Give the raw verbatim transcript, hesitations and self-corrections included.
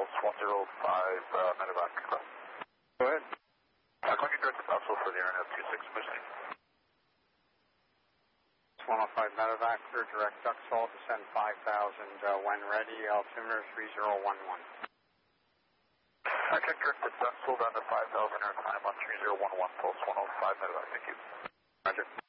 Pulse one zero five, uh, medevac. Go ahead. I'm going to direct the vessel for the R N F two six, pushing. one oh five medevac, clear direct duct salt, descend five thousand, uh, when ready, altimeter three zero one one. I can direct the duct salt down to five thousand, air climb on three zero one one, Pulse one oh five medevac, thank you. Roger.